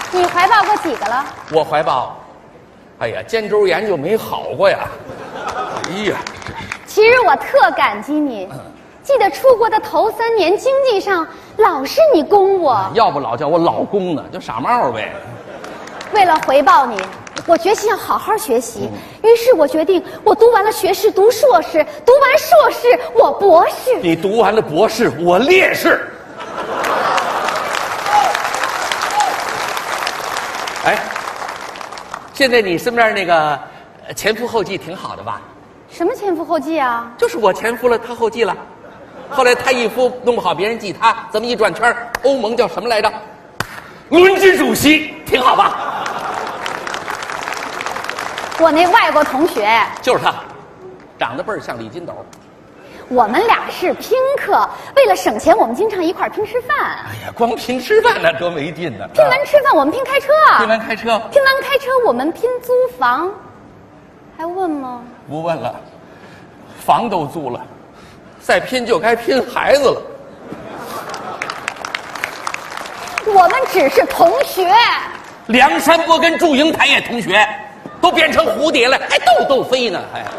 你怀抱过几个了？ 我怀抱，哎呀，肩周炎就没好过呀。哎呀， 其实我特感激你，记得出国的头3年，经济上老是你供我， 要不老叫我老公呢，就傻帽呗。 为了回报你，我决心要好好学习。于是我决定，我读完了学士，读硕士，读完硕士，我博士。 你读完了博士，我烈士。哎，现在你身边那个前赴后继挺好的吧？ 什么前赴后继啊？ 就是我前夫了，他后继了。后来他一夫弄不好，别人继他，这么一转圈，欧盟叫什么来着？轮值主席，挺好吧？ 我那外国同学， 就是他，长得倍儿像李金斗。 我们俩是拼客，为了省钱，我们经常一块儿拼吃饭。 哎呀，光拼吃饭那多没劲呢！ 拼完吃饭，我们拼开车。 拼完开车， 拼完开车，我们拼租房。还问吗？ 不问了，房都租了，再拼就该拼孩子了。 我们只是同学。 梁山伯跟祝英台也同学，都变成蝴蝶了，还斗飞呢，还。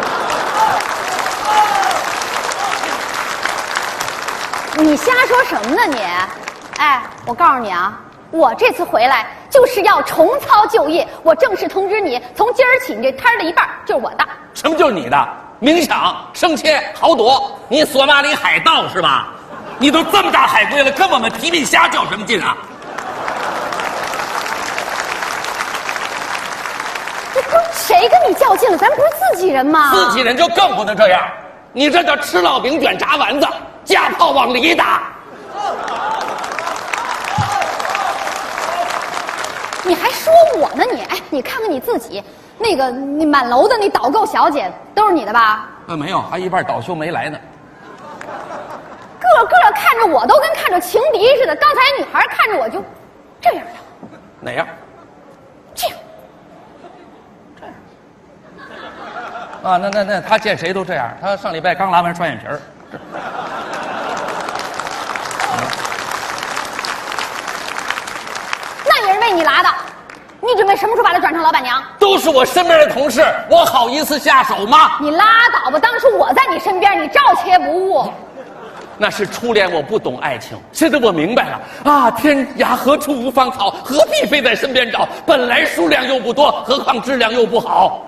你瞎说什么呢你？哎，我告诉你啊，我这次回来就是要重操旧业。我正式通知你，从今儿起，你这摊儿的一半就是我的。 什么就是你的？明抢、生切、豪夺，你索马里海盗是吧？你都这么大海归了，跟我们皮皮虾较什么劲啊？ 谁跟你较劲了？咱不是自己人吗？ 自己人就更不能这样，你这叫吃烙饼卷炸丸子，架炮往里打。 你还说我呢你？哎，你看看你自己，那满楼的那导购小姐都是你的吧？ 没有，还一半倒休没来呢。 个个看着我都跟看着情敌似的。刚才女孩看着我就这样的。 哪样？ 这样。 啊，那他见谁都这样。他上礼拜刚拉完双眼皮儿。 那也是为你拉的。你准备什么时候把他转成老板娘？ 都是我身边的同事，我好意思下手吗？ 你拉倒吧！当初我在你身边，你照切不误。 那是初恋，我不懂爱情。现在我明白了啊！天涯何处无芳草，何必非在身边找？本来数量又不多，何况质量又不好。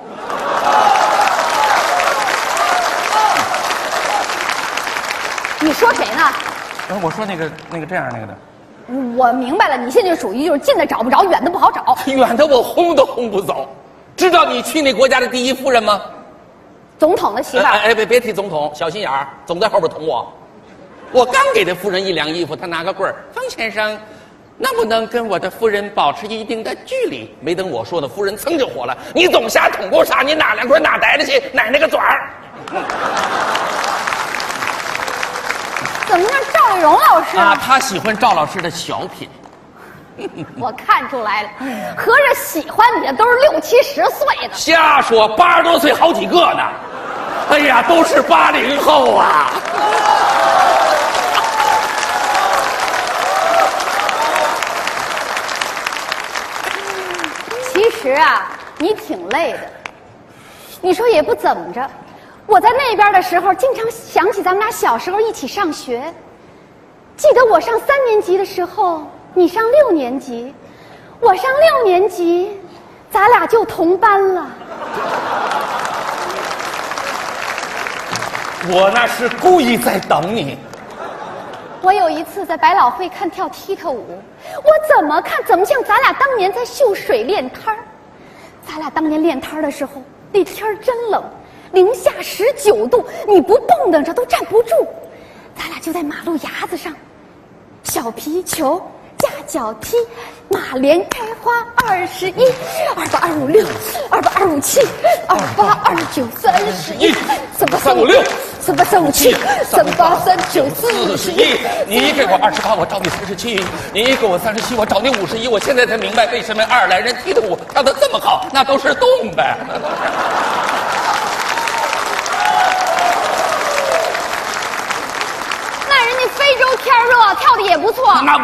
你说谁呢？ 我说那个这样那个的。 我明白了，你现在属于就是近的找不着，远的不好找。 远的我轰都轰不走。知道你去那国家的第一夫人吗？ 总统的媳妇儿。 哎，别提总统，小心眼儿，总在后边捅我。我刚给他夫人1两衣服，他拿个棍儿，方先生，能不能跟我的夫人保持一定的距离？没等我说呢，夫人噌就火了：你总瞎捅过啥？你哪2块哪待得去？奶那个爪儿！ 怎么让赵丽蓉老师啊？他喜欢赵老师的小品。 我看出来了，合着喜欢你的都是60、70岁的。 瞎说，80多岁好几个呢。哎呀，都是80后啊。 其实啊，你挺累的。你说也不怎么着。我在那边的时候，经常想起咱们俩小时候一起上学。记得我上3年级的时候，你上6年级，我上6年级，咱俩就同班了。 我那是故意在等你。 我有一次在百老汇看跳踢踏舞，我怎么看怎么像咱俩当年在秀水练摊儿。咱俩当年练摊儿的时候，那天儿真冷。零下19度，你不蹦跶着都站不住。咱俩就在马路牙子上，小皮球、架脚踢、马莲开花21、28、26、28、27、28、29、31、38、36、38、37、38、39、41。 你给我28，我找你37；你给我37，我找你51。我现在才明白为什么爱尔兰人踢的舞跳得这么好，那都是洞呗。 非洲天热，跳的也不错。 那